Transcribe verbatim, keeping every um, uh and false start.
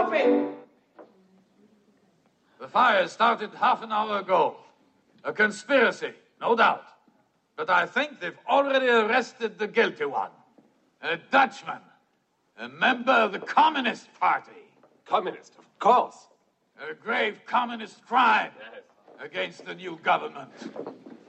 coffee! The fire started half an hour ago. A conspiracy, no doubt. But I think they've already arrested the guilty one. A Dutchman. A member of the Communist Party. Communist, of course. A grave communist crime against the new government.